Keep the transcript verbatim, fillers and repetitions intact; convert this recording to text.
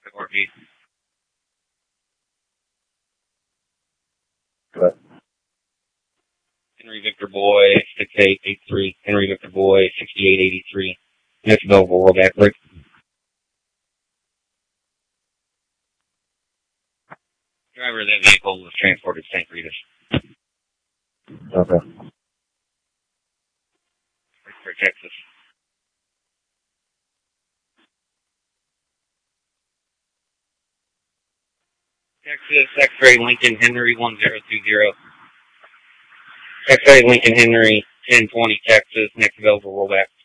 traffic R P. What? Henry Victor Boy, six eight eight three. Henry Victor Boy, sixty-eight eighty-three. Next available rollback break. Driver of that vehicle was transported to Saint Rita's. Okay. For Texas. Texas, X-ray Lincoln Henry one zero two zero. X-ray Lincoln Henry ten twenty Texas. Next available rollback.